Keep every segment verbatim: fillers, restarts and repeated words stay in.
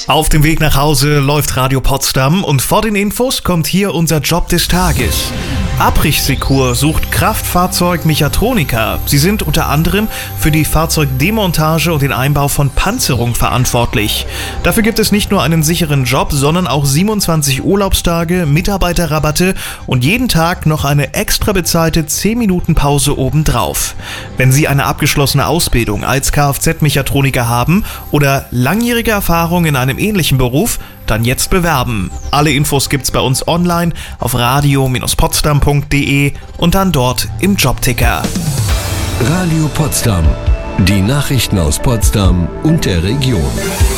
Auf dem Weg nach Hause läuft Radio Potsdam und vor den Infos kommt hier unser Job des Tages. Abrichsecur sucht Kraftfahrzeug-Mechatroniker. Sie sind unter anderem für die Fahrzeugdemontage und den Einbau von Panzerung verantwortlich. Dafür gibt es nicht nur einen sicheren Job, sondern auch siebenundzwanzig Urlaubstage, Mitarbeiterrabatte und jeden Tag noch eine extra bezahlte zehn Minuten Pause obendrauf. Wenn Sie eine abgeschlossene Ausbildung als Kfz-Mechatroniker haben oder langjährige Erfahrung in einem ähnlichen Beruf, dann jetzt bewerben. Alle Infos gibt's bei uns online auf radio Bindestrich potsdam Punkt de und dann dort im Jobticker. Radio Potsdam. Die Nachrichten aus Potsdam und der Region.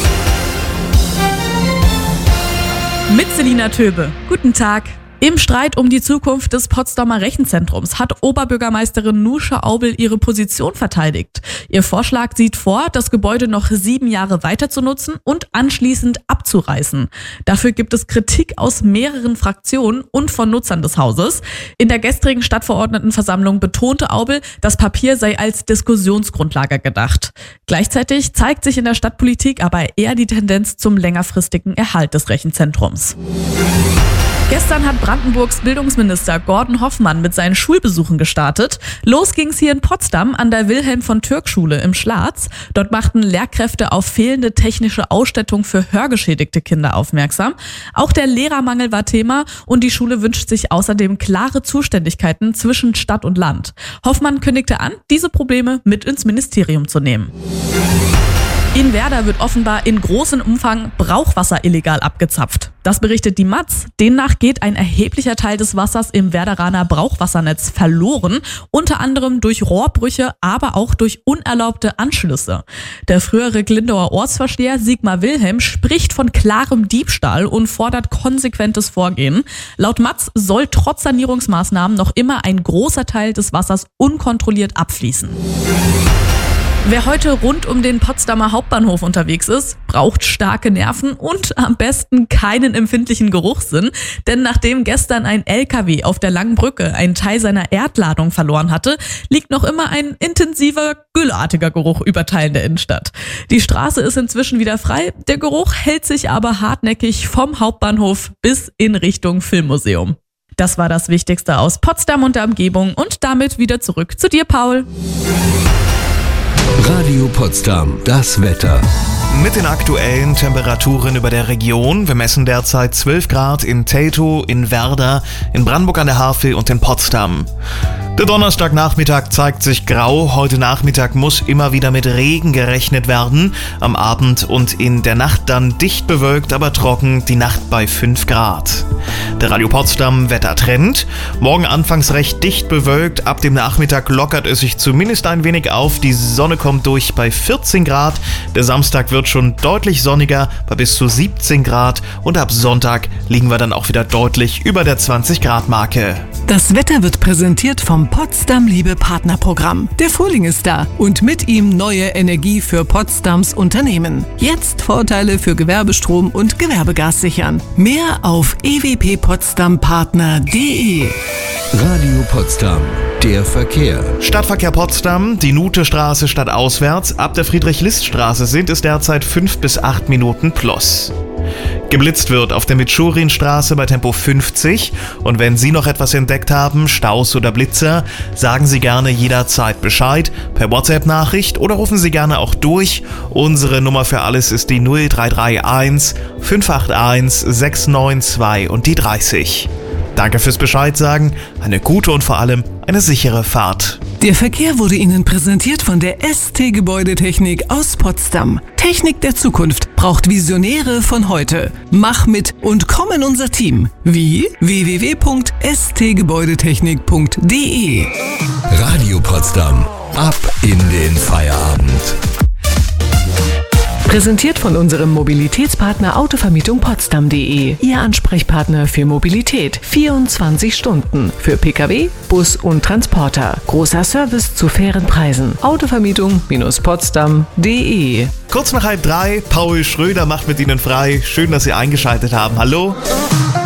Mit Selina Töbe. Guten Tag. Im Streit um die Zukunft des Potsdamer Rechenzentrums hat Oberbürgermeisterin Nusche Aubel ihre Position verteidigt. Ihr Vorschlag sieht vor, das Gebäude noch sieben Jahre weiter zu nutzen und anschließend abzureißen. Dafür gibt es Kritik aus mehreren Fraktionen und von Nutzern des Hauses. In der gestrigen Stadtverordnetenversammlung betonte Aubel, das Papier sei als Diskussionsgrundlage gedacht. Gleichzeitig zeigt sich in der Stadtpolitik aber eher die Tendenz zum längerfristigen Erhalt des Rechenzentrums. Gestern hat Brandenburgs Bildungsminister Gordon Hoffmann mit seinen Schulbesuchen gestartet. Los ging's hier in Potsdam an der Wilhelm-von-Türk-Schule im Schlatz. Dort machten Lehrkräfte auf fehlende technische Ausstattung für hörgeschädigte Kinder aufmerksam. Auch der Lehrermangel war Thema und die Schule wünscht sich außerdem klare Zuständigkeiten zwischen Stadt und Land. Hoffmann kündigte an, diese Probleme mit ins Ministerium zu nehmen. In Werder wird offenbar in großem Umfang Brauchwasser illegal abgezapft. Das berichtet die Matz. Demnach geht ein erheblicher Teil des Wassers im Werderaner Brauchwassernetz verloren, unter anderem durch Rohrbrüche, aber auch durch unerlaubte Anschlüsse. Der frühere Glindauer Ortsvorsteher Sigmar Wilhelm spricht von klarem Diebstahl und fordert konsequentes Vorgehen. Laut Matz soll trotz Sanierungsmaßnahmen noch immer ein großer Teil des Wassers unkontrolliert abfließen. Wer heute rund um den Potsdamer Hauptbahnhof unterwegs ist, braucht starke Nerven und am besten keinen empfindlichen Geruchssinn. Denn nachdem gestern ein L K W auf der Langen Brücke einen Teil seiner Erdladung verloren hatte, liegt noch immer ein intensiver, güllartiger Geruch über Teilen der Innenstadt. Die Straße ist inzwischen wieder frei, der Geruch hält sich aber hartnäckig vom Hauptbahnhof bis in Richtung Filmmuseum. Das war das Wichtigste aus Potsdam und der Umgebung und damit wieder zurück zu dir, Paul. Radio Potsdam, das Wetter. Mit den aktuellen Temperaturen über der Region. Wir messen derzeit zwölf Grad in Teltow, in Werder, in Brandenburg an der Havel und in Potsdam. Der Donnerstagnachmittag zeigt sich grau. Heute Nachmittag muss immer wieder mit Regen gerechnet werden. Am Abend und in der Nacht dann dicht bewölkt, aber trocken, die Nacht bei fünf Grad. Der Radio Potsdam Wettertrend. Morgen anfangs recht dicht bewölkt. Ab dem Nachmittag lockert es sich zumindest ein wenig auf. Die Sonne kommt durch bei vierzehn Grad. Der Samstag wird schon deutlich sonniger bei bis zu siebzehn Grad. Und ab Sonntag liegen wir dann auch wieder deutlich über der zwanzig Grad Marke. Das Wetter wird präsentiert vom Potsdam Liebe Partnerprogramm. Der Frühling ist da und mit ihm neue Energie für Potsdams Unternehmen. Jetzt Vorteile für Gewerbestrom und Gewerbegas sichern. Mehr auf e w p potsdam partner punkt de. Radio Potsdam, der Verkehr. Stadtverkehr Potsdam, die Nuthestraße stadtauswärts. Ab der Friedrich-List-Straße sind es derzeit fünf bis acht Minuten plus. Geblitzt wird auf der Mitschurinstraße bei Tempo fünfzig und wenn Sie noch etwas entdeckt haben, Staus oder Blitzer, sagen Sie gerne jederzeit Bescheid, per WhatsApp-Nachricht oder rufen Sie gerne auch durch. Unsere Nummer für alles ist die null drei drei eins fünf acht eins sechs neun zwei und die dreißig. Danke fürs Bescheid sagen, eine gute und vor allem eine sichere Fahrt. Der Verkehr wurde Ihnen präsentiert von der S T Gebäudetechnik aus Potsdam. Technik der Zukunft braucht Visionäre von heute. Mach mit und komm in unser Team. Wie? w w w punkt s t gebäudetechnik punkt de. Radio Potsdam. Ab in den Feierabend. Präsentiert von unserem Mobilitätspartner Autovermietung Potsdam punkt de. Ihr Ansprechpartner für Mobilität. vierundzwanzig Stunden. Für Pkw, Bus und Transporter. Großer Service zu fairen Preisen. Autovermietung Potsdam punkt de. Kurz nach halb drei, Paul Schröder macht mit Ihnen frei. Schön, dass Sie eingeschaltet haben. Hallo.